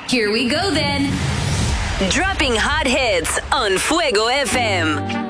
Here we go then. Dropping hot hits on Fuego FM.